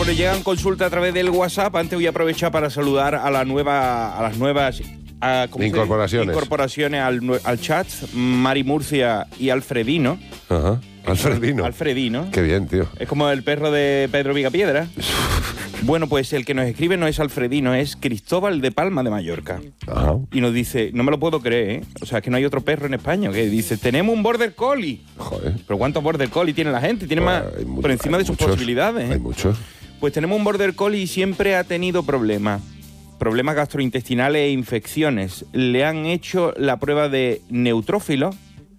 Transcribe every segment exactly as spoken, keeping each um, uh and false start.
Bueno, llegan consultas a través del WhatsApp. Antes voy a aprovechar para saludar a la nueva, a las nuevas a, ¿cómo incorporaciones, se, incorporaciones al, al chat. Mari Murcia y Alfredino. Ajá. Alfredino. Alfredino. Qué bien, tío. Es como el perro de Pedro Vigapiedra. Bueno, pues el que nos escribe no es Alfredino, es Cristóbal de Palma de Mallorca. Ajá. Y nos dice, no me lo puedo creer, ¿eh? O sea, que no hay otro perro en España. Que dice, tenemos un Border Collie. Joder. ¿Pero cuántos Border Collie tiene la gente? Tiene Pues más hay mu- por encima hay de sus muchos, posibilidades. ¿eh? Hay muchos. Pues tenemos un Border Collie y siempre ha tenido problemas. Problemas gastrointestinales e infecciones. Le han hecho la prueba de neutrófilo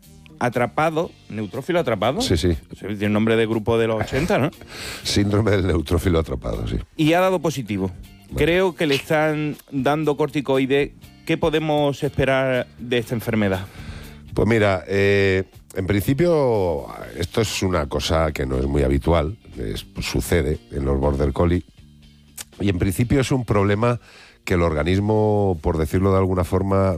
atrapado. ¿Neutrófilo atrapado? Sí, sí. Tiene un nombre de grupo de los ochenta, ¿no? Síndrome del neutrófilo atrapado, sí. Y ha dado positivo. Bueno. Creo que le están dando corticoides. ¿Qué podemos esperar de esta enfermedad? Pues mira, eh, en principio esto es una cosa que no es muy habitual, es, sucede en los Border Collie, y en principio es un problema que el organismo, por decirlo de alguna forma,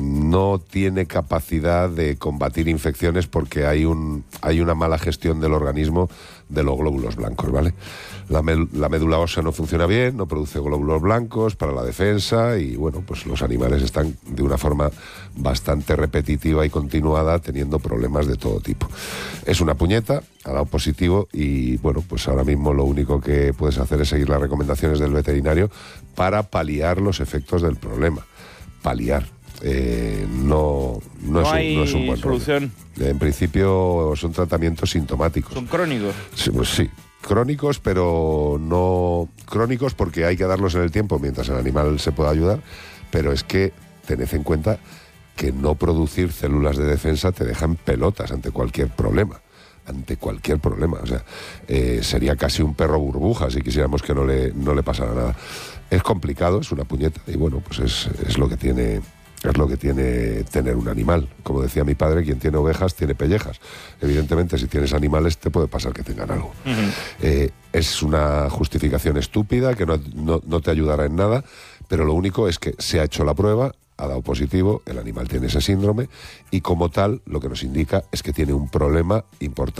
no tiene capacidad de combatir infecciones porque hay un hay una mala gestión del organismo de los glóbulos blancos, ¿vale? La, me, la médula ósea no funciona bien, no produce glóbulos blancos para la defensa y, bueno, pues los animales están de una forma bastante repetitiva y continuada teniendo problemas de todo tipo. Es una puñeta, ha dado positivo y, bueno, pues ahora mismo lo único que puedes hacer es seguir las recomendaciones del veterinario para paliar los efectos del problema. Paliar. Eh, no, no, No es un, hay no es un buen solución. rollo. En principio son tratamientos sintomáticos. ¿Son crónicos? Sí, pues sí, crónicos, pero no crónicos porque hay que darlos en el tiempo mientras el animal se pueda ayudar, pero es que tened en cuenta que no producir células de defensa te dejan pelotas ante cualquier problema. ante cualquier problema, o sea, eh, sería casi un perro burbuja si quisiéramos que no le, no le pasara nada. Es complicado, es una puñeta y bueno, pues es, es lo que tiene... Es lo que tiene tener un animal. Como decía mi padre, quien tiene ovejas tiene pellejas. Evidentemente, si tienes animales, te puede pasar que tengan algo. Uh-huh. Eh, es una justificación estúpida que no, no, no te ayudará en nada, pero lo único es que se ha hecho la prueba, ha dado positivo, el animal tiene ese síndrome y como tal, lo que nos indica es que tiene un problema importante.